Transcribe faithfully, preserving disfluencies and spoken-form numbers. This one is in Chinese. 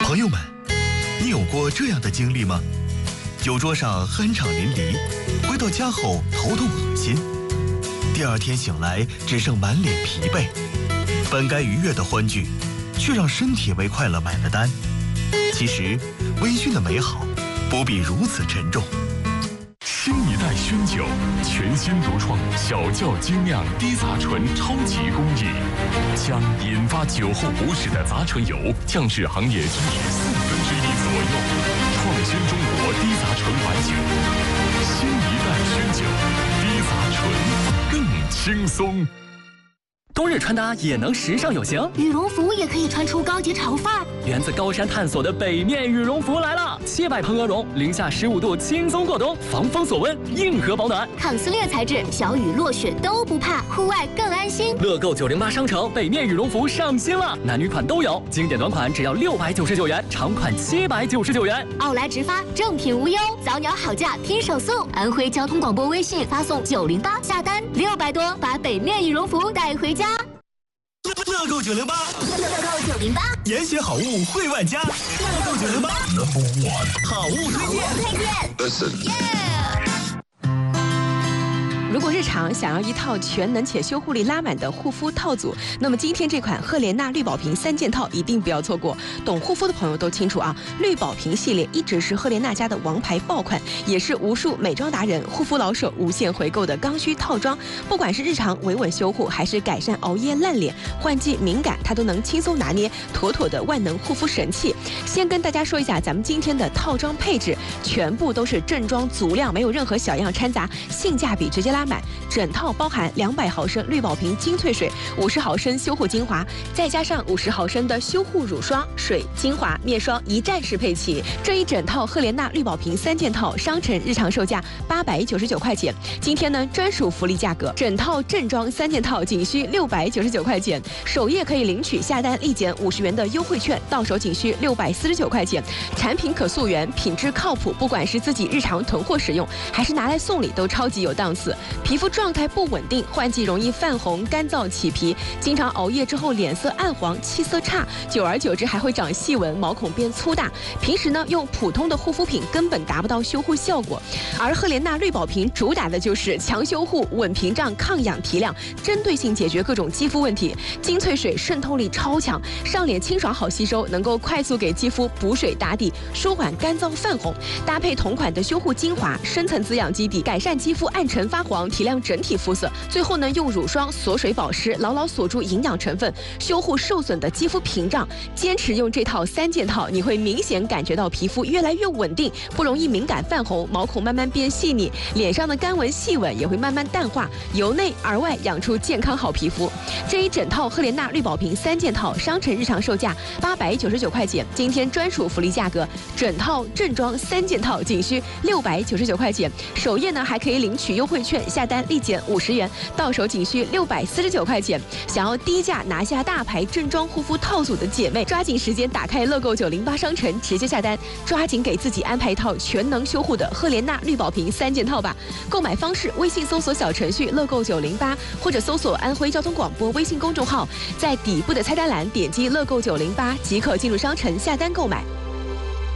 朋友们，你有过这样的经历吗？酒桌上酣畅淋漓，回到家后头痛恶心，第二天醒来只剩满脸疲惫，本该愉悦的欢聚，却让身体为快乐买了单。其实，微醺的美好不必如此沉重。 新一代熏酒，全新独创小窖精酿低杂醇超级工艺，将引发酒后不适的杂醇油降至行业均值四分之一左右，创新中国低杂醇白酒。新一代熏酒，低杂醇更轻松。 冬日穿搭也能时尚有型， 羽绒服也可以穿出高洁潮范儿。 源自高山探索的北面羽绒服来了，切百蓬鹅绒，零下十五度轻松过冬，防风锁温，硬核保暖。 抗撕裂材质，小雨落雪都不怕，户外更安心。 乐购九零八商城北面羽绒服上新了，男女款都有，经典短款只要六百九十九元，长款七百九十九元。 奥莱直发，正品无忧，早鸟好价听手速。安徽交通广播微信发送九零八下单六百多，把北面羽绒服带回家。 乐购九零八， 乐购九零八， 严选好物惠万家。乐购九零八 ，Number One， 好物推荐。 推荐 Listen。 如果日常想要一套全能且修护力拉满的护肤套组，那么今天这款赫莲娜绿宝瓶三件套一定不要错过。懂护肤的朋友都清楚啊，绿宝瓶系列一直是赫莲娜家的王牌爆款，也是无数美妆达人、护肤老手无限回购的刚需套装。不管是日常维稳修护，还是改善熬夜烂脸、换季敏感，它都能轻松拿捏，妥妥的万能护肤神器。先跟大家说一下咱们今天的套装配置，全部都是正装足量，没有任何小样掺杂，性价比直接拉满。整套包含两百毫升绿宝瓶精粹水、五十毫升修护精华，再加上五十毫升的修护乳霜、水、精华、面霜一站式配齐。这一整套赫莲娜绿宝瓶三件套，商城日常售价八百九十九块钱，今天呢专属福利价格，整套正装三件套仅需六百九十九块钱，首页可以领取下单立减五十元的优惠券，到手仅需六百四十九块钱。产品可溯源，品质靠谱，不管是自己日常囤货使用，还是拿来送礼，都超级有档次。皮肤状态不稳定，换季容易泛红、干燥、起皮，经常熬夜之后脸色暗黄、气色差，久而久之还会长细纹，毛孔变粗大。平时呢用普通的护肤品根本达不到修护效果，而赫莲娜绿宝瓶主打的就是强修护、稳屏障、抗氧提亮，针对性解决各种肌肤问题。精粹水渗透力超强，上脸清爽好吸收，能够快速给肌肤补水打底，舒缓干燥泛红。搭配同款的修护精华，深层滋养基底，改善肌肤暗沉发黄，提亮整体肤色。最后呢，用乳霜锁水保湿，牢牢锁住营养成分，修护受损的肌肤屏障。坚持用这套三件套，你会明显感觉到皮肤越来越稳定，不容易敏感泛红，毛孔慢慢变细腻，脸上的干纹细纹也会慢慢淡化，由内而外养出健康好皮肤。这一整套赫莲娜绿宝瓶三件套，商城日常售价八百九十九块钱，今天专属福利价格，整套正装三件套仅需六百九十九块钱，首页呢还可以领取优惠券，下单立减五十元，到手仅需六百四十九块钱。想要低价拿下大牌正装护肤套组的姐妹，抓紧时间打开乐购九零八商城直接下单，抓紧给自己安排一套全能修护的赫莲娜绿宝瓶三件套吧。购买方式：微信搜索小程序乐购九零八，或者搜索安徽交通广播微信公众号，在底部的菜单栏点击乐购九零八即可进入商城下单购买。